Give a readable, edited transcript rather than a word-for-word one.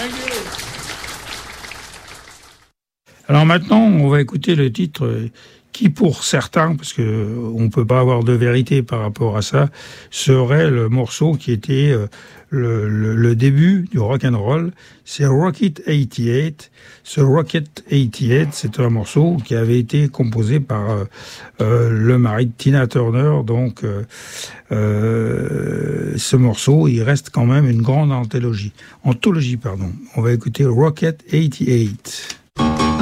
Alors maintenant, on va écouter le titre qui, pour certains, parce que on peut pas avoir de vérité par rapport à ça, serait le morceau qui était le début du rock and roll. C'est Rocket 88. Ce Rocket 88, c'est un morceau qui avait été composé par le mari de Tina Turner. Donc, ce morceau, il reste quand même une grande anthologie. On va écouter Rocket 88.